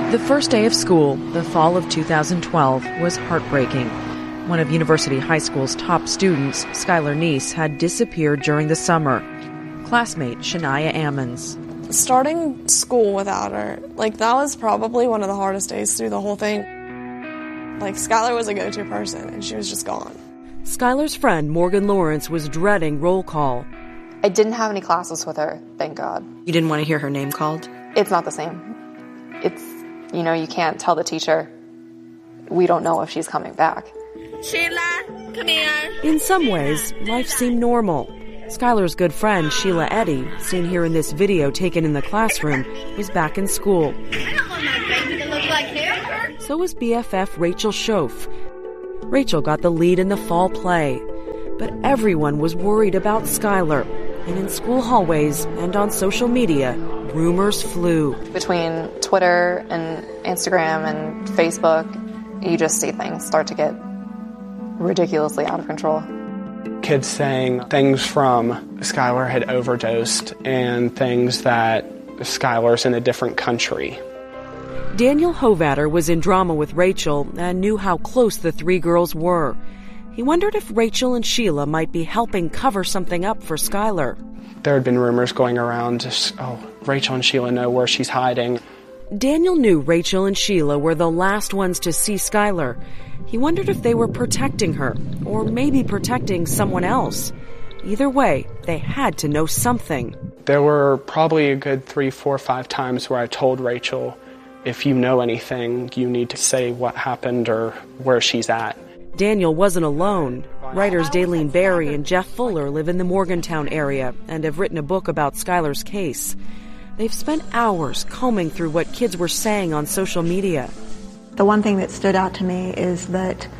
The first day of school, the fall of 2012, was heartbreaking. One of University High School's top students, Skylar Neese, had disappeared during the summer. Classmate Shania Ammons. Starting school without her, that was probably one of the hardest days through the whole thing. Skylar was a go-to person, and she was just gone. Skylar's friend, Morgan Lawrence, was dreading roll call. I didn't have any classes with her, thank God. You didn't want to hear her name called? It's not the same. It's, you can't tell the teacher, we don't know if she's coming back. Sheila, come here. In some ways, life seemed normal. Skylar's good friend, Sheila Eddy, seen here in this video taken in the classroom, was back in school. I don't want my baby to look like her. So was BFF Rachel Schoaf. Rachel got the lead in the fall play. But everyone was worried about Skylar. And in school hallways and on social media, rumors flew. Between Twitter and Instagram and Facebook, you just see things start to get ridiculously out of control. Kids saying things from Skylar had overdosed and things that Skylar's in a different country. Daniel Hovatter was in drama with Rachel and knew how close the three girls were. He wondered if Rachel and Sheila might be helping cover something up for Skylar. There had been rumors going around, Rachel and Sheila know where she's hiding. Daniel knew Rachel and Sheila were the last ones to see Skylar. He wondered if they were protecting her, or maybe protecting someone else. Either way, they had to know something. There were probably a good 3, 4, 5 times where I told Rachel, if you know anything, you need to say what happened or where she's at. Daniel wasn't alone. Writers Daylene Barry and Jeff Fuller live in the Morgantown area and have written a book about Skylar's case. They've spent hours combing through what kids were saying on social media. The one thing that stood out to me is that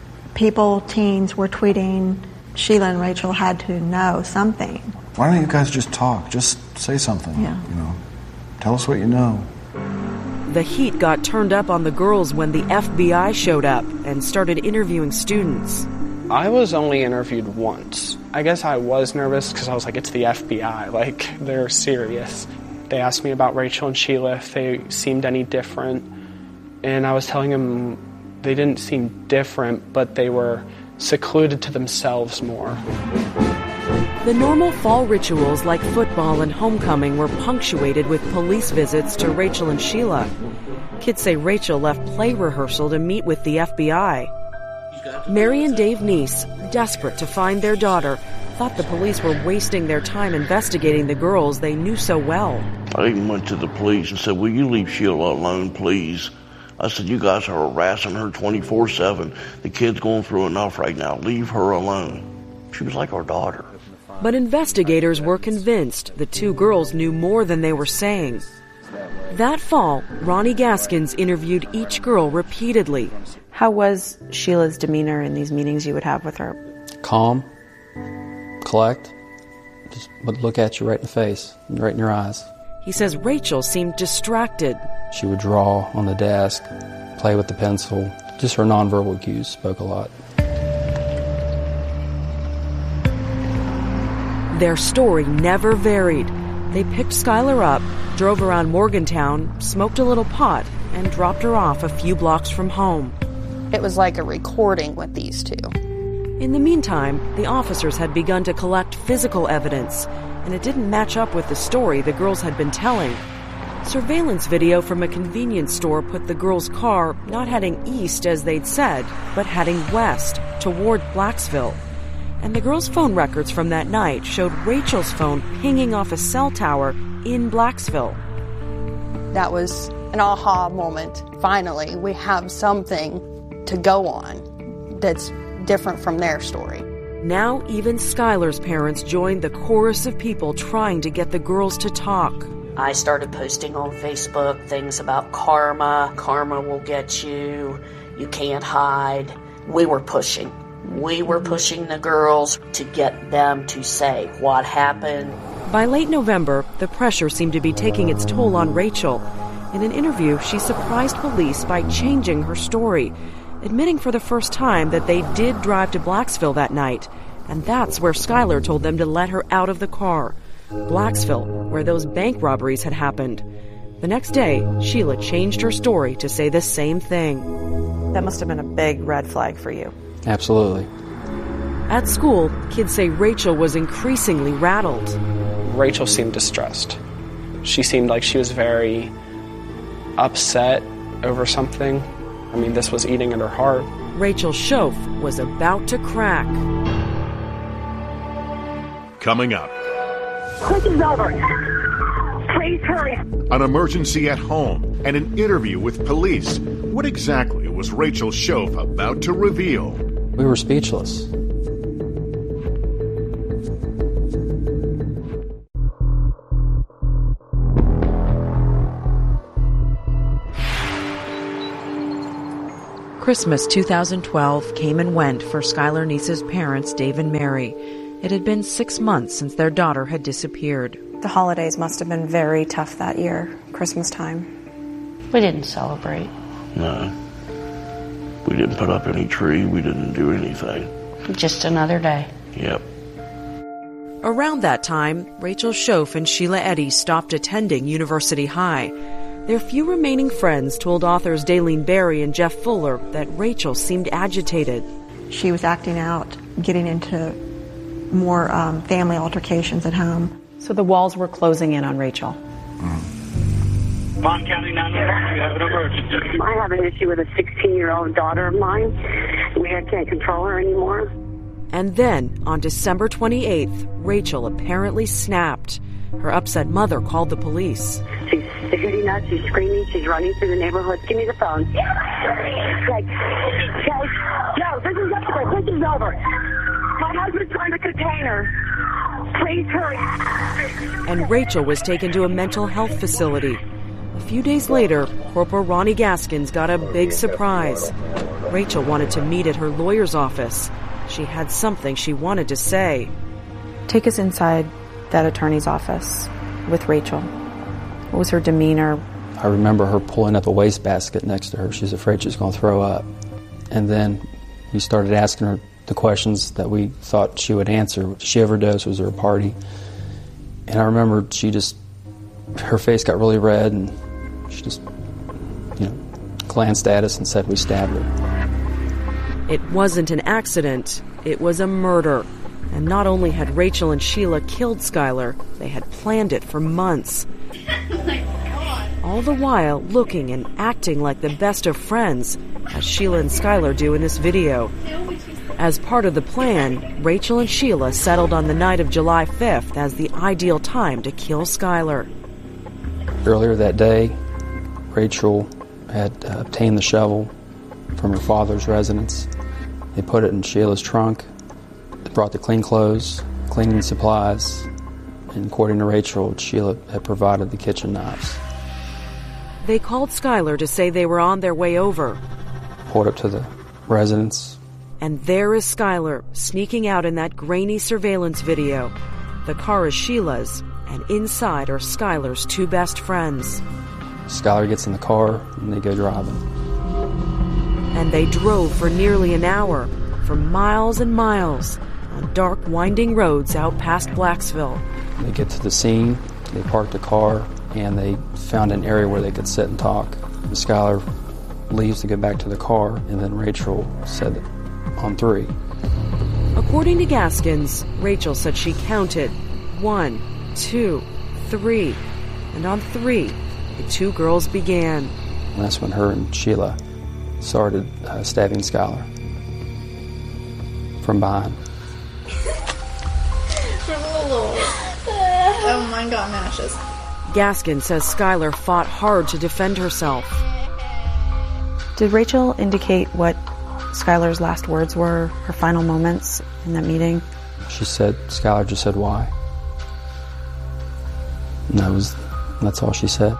teens were tweeting, Sheila and Rachel had to know something. Why don't you guys just talk? Just say something. Yeah. Tell us what you know. The heat got turned up on the girls when the FBI showed up and started interviewing students. I was only interviewed once. I guess I was nervous because I was it's the FBI, they're serious. They asked me about Rachel and Sheila, if they seemed any different. And I was telling them they didn't seem different, but they were secluded to themselves more. The normal fall rituals like football and homecoming were punctuated with police visits to Rachel and Sheila. Kids say Rachel left play rehearsal to meet with the FBI. Mary and Dave Neese, desperate to find their daughter, thought the police were wasting their time investigating the girls they knew so well. I even went to the police and said, will you leave Sheila alone, please? I said, you guys are harassing her 24/7. The kid's going through enough right now. Leave her alone. She was like our daughter. But investigators were convinced the two girls knew more than they were saying. That fall, Ronnie Gaskins interviewed each girl repeatedly. How was Sheila's demeanor in these meetings you would have with her? Calm, collect, just would look at you right in the face, right in your eyes. He says Rachel seemed distracted. She would draw on the desk, play with the pencil. Just her nonverbal cues spoke a lot. Their story never varied. They picked Skylar up, drove around Morgantown, smoked a little pot, and dropped her off a few blocks from home. It was like a recording with these two. In the meantime, the officers had begun to collect physical evidence, and it didn't match up with the story the girls had been telling. Surveillance video from a convenience store put the girls' car not heading east as they'd said, but heading west, toward Blacksville. And the girls' phone records from that night showed Rachel's phone pinging off a cell tower in Blacksville. That was an aha moment. Finally, we have something to go on that's different from their story. Now even Skylar's parents joined the chorus of people trying to get the girls to talk. I started posting on Facebook things about karma. Karma will get you. You can't hide. We were pushing the girls to get them to say what happened. By late November, the pressure seemed to be taking its toll on Rachel. In an interview, she surprised police by changing her story, admitting for the first time that they did drive to Blacksville that night, and that's where Skylar told them to let her out of the car. Blacksville, where those bank robberies had happened. The next day, Sheila changed her story to say the same thing. That must have been a big red flag for you. Absolutely. At school, kids say Rachel was increasingly rattled. Rachel seemed distressed. She seemed like she was very upset over something. I mean, this was eating at her heart. Rachel Shoaf was about to crack. Coming up. Quick is over. Please hurry. An emergency at home and an interview with police. What exactly was Rachel Shoaf about to reveal? We were speechless. Christmas 2012 came and went for Skylar Neese's parents, Dave and Mary. It had been 6 months since their daughter had disappeared. The holidays must have been very tough that year, Christmas time. We didn't celebrate. No. We didn't put up any tree. We didn't do anything. Just another day. Yep. Around that time, Rachel Shoaf and Sheila Eddy stopped attending University High. Their few remaining friends told authors Daylene Berry and Jeff Fuller that Rachel seemed agitated. She was acting out, getting into more family altercations at home. So the walls were closing in on Rachel. Bond County 911, you have an emergency. I have an issue with a 16-year-old daughter of mine. We can't control her anymore. And then, on December 28th, Rachel apparently snapped. Her upset mother called the police. She's shooting us, she's screaming, she's running through the neighborhood. Give me the phone. Okay, no, this is over. This is over. My husband's trying to contain her. Please hurry. And Rachel was taken to a mental health facility. A few days later, Corporal Ronnie Gaskins got a big surprise. Rachel wanted to meet at her lawyer's office. She had something she wanted to say. Take us inside that attorney's office with Rachel. What was her demeanor? I remember her pulling up a wastebasket next to her. She's afraid she's going to throw up. And then we started asking her the questions that we thought she would answer. Did she overdose? Was there a party? And I remember her face got really red, and she just, glanced at us and said we stabbed her. It wasn't an accident. It was a murder. And not only had Rachel and Sheila killed Skylar, they had planned it for months. All the while looking and acting like the best of friends, as Sheila and Skylar do in this video. As part of the plan, Rachel and Sheila settled on the night of July 5th as the ideal time to kill Skylar. Earlier that day, Rachel had obtained the shovel from her father's residence. They put it in Sheila's trunk. They brought the clean clothes, cleaning supplies, and according to Rachel, Sheila had provided the kitchen knives. They called Skylar to say they were on their way over. Pulled up to the residence. And there is Skylar, sneaking out in that grainy surveillance video. The car is Sheila's, and inside are Skylar's two best friends. Skylar gets in the car, and they go driving. And they drove for nearly an hour, for miles and miles, on dark, winding roads out past Blacksville. They get to the scene, they park the car, and they found an area where they could sit and talk. And Skylar leaves to get back to the car, and then Rachel said that on 3. According to Gaskins, Rachel said she counted 1, 2, 3, and on 3, the two girls began. And that's when her and Sheila started stabbing Skylar from behind. Oh my God, Mashes. Gaskin says Skylar fought hard to defend herself. Did Rachel indicate what Skylar's last words were, her final moments in that meeting? Skylar just said, "Why?" And that's all she said.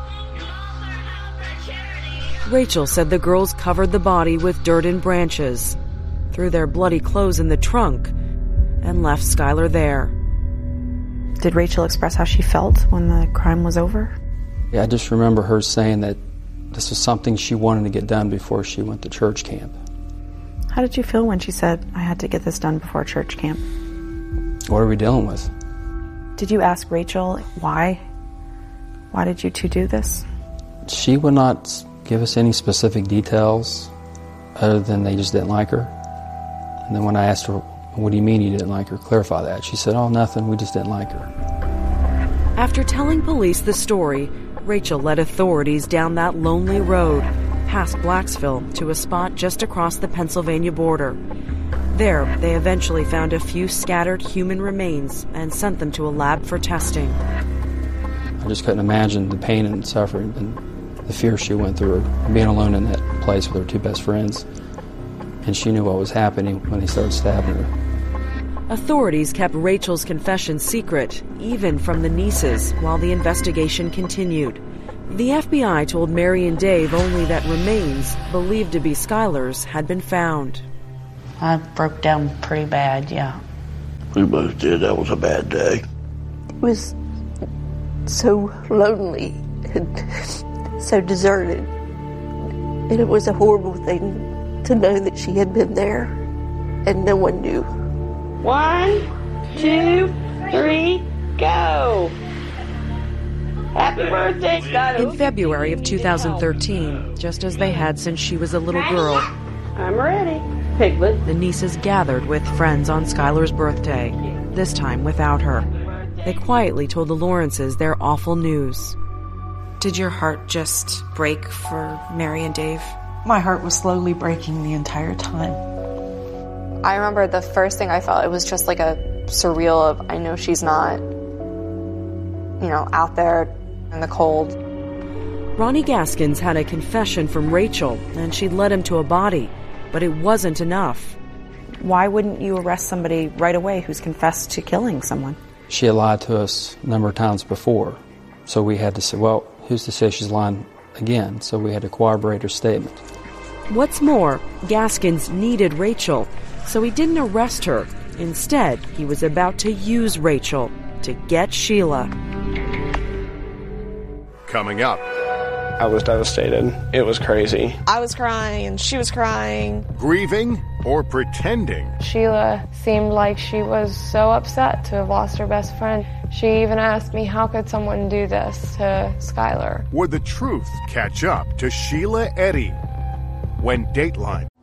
Rachel said the girls covered the body with dirt and branches, threw their bloody clothes in the trunk, and left Skylar there. Did Rachel express how she felt when the crime was over? Yeah, I just remember her saying that this was something she wanted to get done before she went to church camp. How did you feel when she said, "I had to get this done before church camp"? What are we dealing with? Did you ask Rachel why? Why did you two do this? She would not give us any specific details other than they just didn't like her. And then when I asked her, what do you mean you didn't like her? Clarify that. She said, oh, nothing, we just didn't like her. After telling police the story, Rachel led authorities down that lonely road, past Blacksville, to a spot just across the Pennsylvania border. There, they eventually found a few scattered human remains and sent them to a lab for testing. I just couldn't imagine the pain and suffering and the fear she went through, being alone in that place with her two best friends. And she knew what was happening when they started stabbing her. Authorities kept Rachel's confession secret, even from the nieces, while the investigation continued. The FBI told Mary and Dave only that remains, believed to be Skylar's, had been found. I broke down pretty bad, yeah. We both did. That was a bad day. It was so lonely and so deserted. And it was a horrible thing to know that she had been there and no one knew. 1, 2, 3, go! Happy birthday, Skylar. In February of 2013, just as they had since she was a little girl, I'm ready. Piglet. The nieces gathered with friends on Skylar's birthday, this time without her. They quietly told the Lawrences their awful news. Did your heart just break for Mary and Dave? My heart was slowly breaking the entire time. I remember the first thing I felt, it was just like a surreal of, I know she's not, out there in the cold. Ronnie Gaskins had a confession from Rachel, and she'd led him to a body, but it wasn't enough. Why wouldn't you arrest somebody right away who's confessed to killing someone? She had lied to us a number of times before, so we had to say, well, who's to say she's lying again? So we had to corroborate her statement. What's more, Gaskins needed Rachel, so he didn't arrest her. Instead, he was about to use Rachel to get Sheila. Coming up. I was devastated. It was crazy. I was crying and she was crying. Grieving or pretending? Sheila seemed like she was so upset to have lost her best friend. She even asked me, how could someone do this to Skylar? Would the truth catch up to Sheila Eddy when Dateline